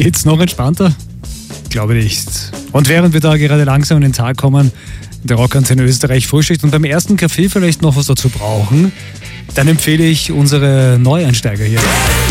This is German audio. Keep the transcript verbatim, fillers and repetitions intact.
Geht's noch entspannter? Glaube nicht. Und während wir da gerade langsam in den Tag kommen, der Rockantenne Österreich frühstückt und beim ersten Kaffee vielleicht noch was dazu brauchen, dann empfehle ich unsere Neueinsteiger hier.